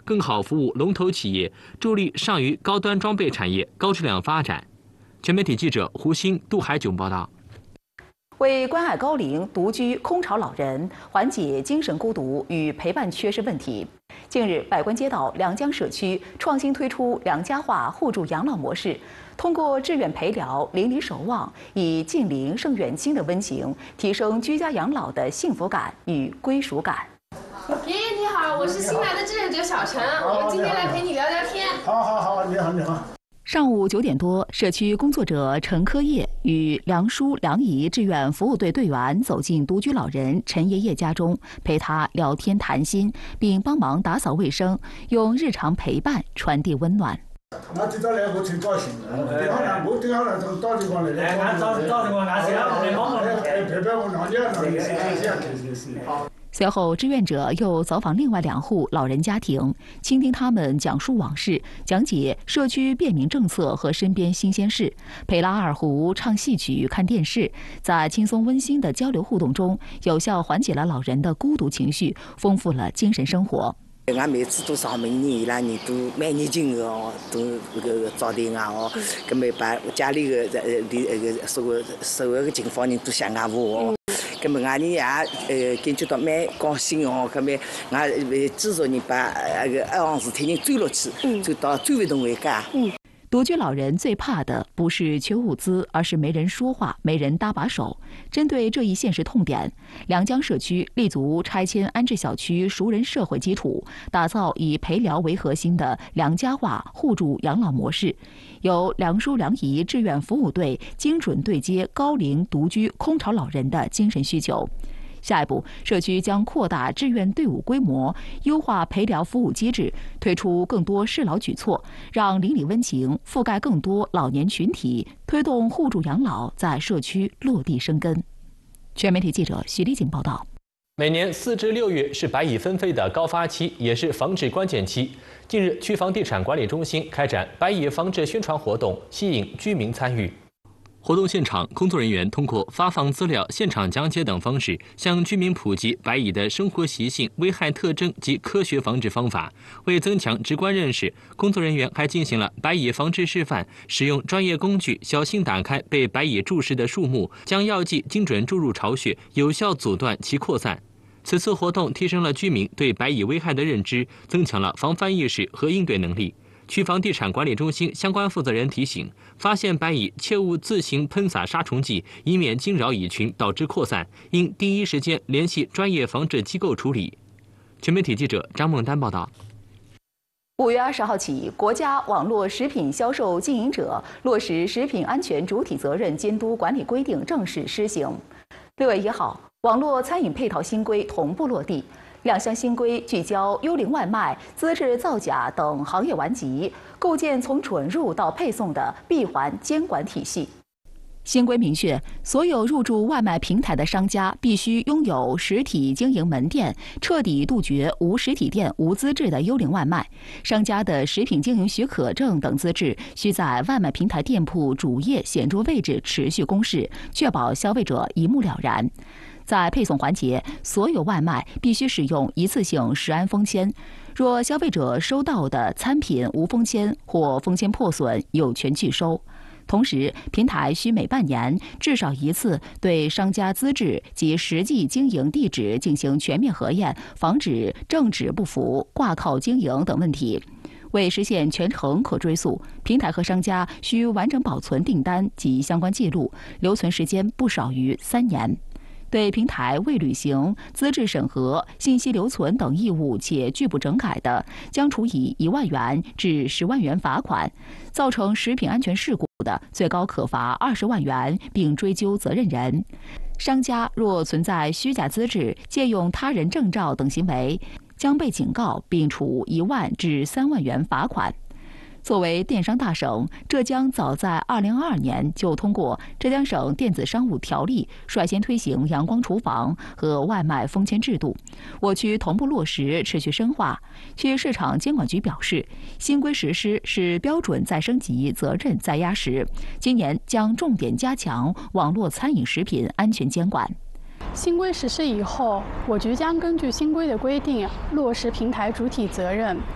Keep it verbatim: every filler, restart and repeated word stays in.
更好服务龙头企业，助力上游高端装备产业高质量发展。全媒体记者胡鑫、杜海炯报道。 为关爱高龄独居空巢老人，缓解精神孤独与陪伴缺失问题，近日，百官街道良江社区创新推出良家话互助养老模式，通过志愿陪聊、邻里守望，以近邻胜远亲的温情，提升居家养老的幸福感与归属感。 爷爷你好，我是新来的志愿者小陈，我们今天来陪你聊聊天。 好好好，你好你好。 上午九点多，社区工作者陈科业与梁叔、梁姨志愿服务队队员走进独居老人陈爷爷家中，陪他聊天谈心，并帮忙打扫卫生，用日常陪伴传递温暖。 我知道你我最高兴，最好呢，我最好呢，就打电话嚟嚟。哎，俺打打电话，俺先，你帮我陪陪我老娘，老娘是是。 随后，志愿者又走访另外两户老人家庭，倾听他们讲述往事，讲解社区便民政策和身边新鲜事，陪拉二胡、唱戏曲、看电视，在轻松温馨的交流互动中，有效缓解了老人的孤独情绪，丰富了精神生活。 俺每次都上门年，伊拉人都蛮热情的哦，都那个招待俺哦，搿么把家里个呃里那个所有所有个情况人都向俺问哦。咁么俺人也呃感觉到蛮高兴哦，咁么俺制作人把那个二行事体人追落去，追到最尾洞回家。嗯。 独居老人最怕的不是缺物资，而是没人说话、没人搭把手。针对这一现实痛点，良江社区立足拆迁安置小区熟人社会基础，打造以陪聊为核心的良家话互助养老模式，由梁叔梁姨志愿服务队精准对接高龄独居空巢老人的精神需求。下一步，社区将扩大志愿队伍规模，优化陪聊服务机制，推出更多适老举措，让邻里温情覆盖更多老年群体，推动互助养老在社区落地生根。全媒体记者徐丽景报道。 每年四至六月是白蚁纷飞的高发期，也是防治关键期。近日，区房地产管理中心开展白蚁防治宣传活动，吸引居民参与。活动现场，工作人员通过发放资料、现场讲解等方式，向居民普及白蚁的生活习性、危害特征及科学防治方法。为增强直观认识，工作人员还进行了白蚁防治示范，使用专业工具小心打开被白蚁注视的树木，将药剂精准注入巢穴，有效阻断其扩散。此次活动提升了居民对白蚁危害的认知，增强了防范意识和应对能力。区房地产管理中心相关负责人提醒：发现白蚁切勿自行喷洒杀虫剂，以免惊扰蚁群导致扩散，应第一时间联系专业防治机构处理。全媒体记者张梦丹报道。 五月二十号起，国家网络食品销售经营者落实食品安全主体责任监督管理规定正式施行。六月一号，网络餐饮配套新规同步落地。两项新规聚焦幽灵外卖、资质造假等行业顽疾，构建从准入到配送的闭环监管体系。新规明确，所有入驻外卖平台的商家必须拥有实体经营门店，彻底杜绝无实体店、无资质的幽灵外卖。商家的食品经营许可证等资质需在外卖平台店铺主页显著位置持续公示，确保消费者一目了然。在配送环节，所有外卖必须使用一次性食安封签。若消费者收到的餐品无封签或封签破损，有权拒收。同时，平台需每半年至少一次对商家资质及实际经营地址进行全面核验，防止证纸不符、挂靠经营等问题。为实现全程可追溯，平台和商家需完整保存订单及相关记录，留存时间不少于三年。对平台未履行资质审核、信息留存等义务且拒不整改的，将处以一万元至十万元罚款；造成食品安全事故的，最高可罚二十万元，并追究责任人。商家若存在虚假资质、借用他人证照等行为，将被警告并处一万至三万元罚款。作为电商大省，浙江早在二零二二年就通过《浙江省电子商务条例》率先推行阳光厨房和外卖封签制度。我区同步落实，持续深化。区市场监管局表示，新规实施是标准再升级、责任再压实，今年将重点加强网络餐饮食品安全监管。 新规实施以后，我局将根据新规的规定，落实平台主体责任，